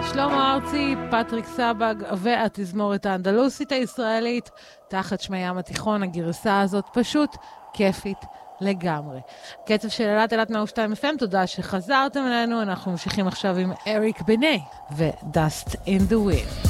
שלמה ארצי, פטריק סבג והתזמורת האנדלוסית הישראלית תחת שמי ים התיכון. הגרסה הזאת פשוט כיפית לגמרי. קצב של אלת 102 FM, תודה שחזרתם אלינו. אנחנו ממשיכים עכשיו עם אריק בני ו-Dust in the Wind.